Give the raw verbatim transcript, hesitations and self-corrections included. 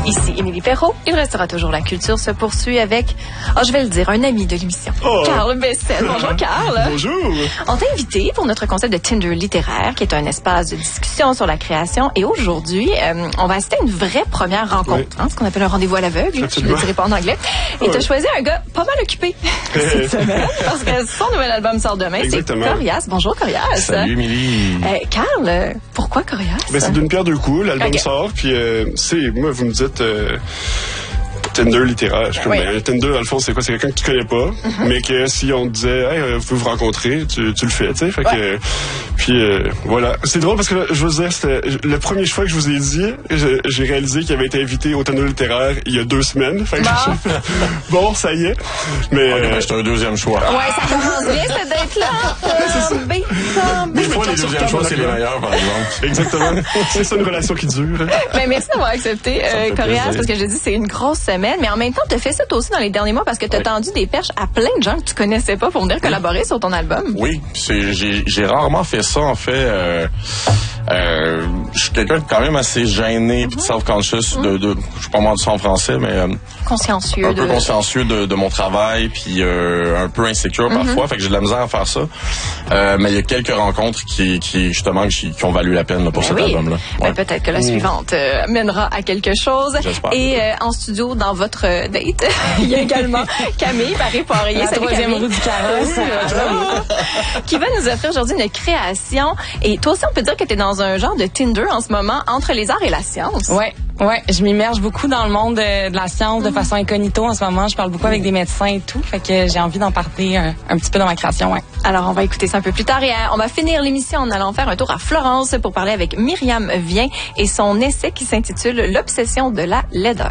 Ici Émilie Perrault. Il restera toujours la culture se poursuit avec, oh, je vais le dire, un ami de l'émission. Oh. Carl Bessette. Bonjour, Carl. Bonjour. On t'a invité pour notre concept de Tinder littéraire, qui est un espace de discussion sur la création. Et aujourd'hui, euh, on va assister à une vraie première rencontre, oui. hein, ce qu'on appelle un rendez-vous à l'aveugle. Je ne le dirai pas en anglais. Et oui. tu as choisi un gars pas mal occupé cette semaine, parce que son nouvel album sort demain. Exactement. C'est Corias. Bonjour, Corias. Salut, Émilie. Euh, Carl, euh, pourquoi Corias? Ben, c'est d'une pierre deux coups. L'album okay. sort, puis euh, c'est, moi, vous me dites... Euh, Tinder littéraire. Je oui. ben, Tinder, dans le fond, c'est quoi? C'est quelqu'un que tu connais pas, mm-hmm. mais que si on te disait, hey, vous pouvez vous rencontrer, tu, tu le fais, tu sais. Fait ouais. que, puis euh, voilà. C'est drôle parce que là, je veux dire, c'était le premier choix que je vous ai dit, je, j'ai réalisé qu'il avait été invité au Tinder littéraire il y a deux semaines. Fait que bon. Fait, bon, ça y est. Mais okay, euh, ben, c'est un deuxième choix. Ouais, ça commence bien cette date-là. Des fois, les deuxièmes choix, c'est les meilleurs, par exemple. Exactement. C'est ça une relation qui dure. Ben, merci d'avoir accepté, euh, Corias, parce que je dis c'est une grosse semaine. Mais en même temps, tu as fait ça toi aussi dans les derniers mois parce que tu as oui. tendu des perches à plein de gens que tu connaissais pas pour venir collaborer oui. sur ton album. Oui, c'est, j'ai, j'ai rarement fait ça, en fait. Euh, euh, je suis quelqu'un de quand même assez gêné, mm-hmm. self-conscious, mm-hmm. de, de, je sais pas moi dire ça en français, mais... Euh, consciencieux. Un de... peu consciencieux de, de mon travail, puis euh, un peu insécure mm-hmm. parfois, fait que j'ai de la misère à faire ça. Euh, mais il y a quelques rencontres qui, qui justement, qui, qui ont valu la peine là, pour ben cet oui. album-là. Ouais. Ben, peut-être que la suivante euh, mènera à quelque chose. J'espère. Et euh, en studio, dans votre date, il y a également Camille Paré-Poirier. La troisième roue du carrosse. Qui va nous offrir aujourd'hui une création. Et toi aussi, on peut dire que tu es dans un genre de Tinder en ce moment entre les arts et la science. Ouais. Ouais, je m'immerge beaucoup dans le monde de, de la science de mm-hmm. façon incognito en ce moment. Je parle beaucoup avec des médecins et tout, fait que j'ai envie d'en parler un, un petit peu dans ma création. Ouais. Alors, on va écouter ça un peu plus tard et euh, on va finir l'émission en allant faire un tour à Florence pour parler avec Myriam Vien et son essai qui s'intitule « L'obsession de la laideur ».